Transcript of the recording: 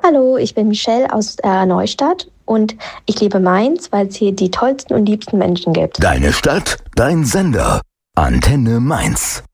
Hallo, ich bin Michelle aus Neustadt und ich liebe Mainz, weil es hier die tollsten und liebsten Menschen gibt. Deine Stadt, dein Sender. Antenne Mainz.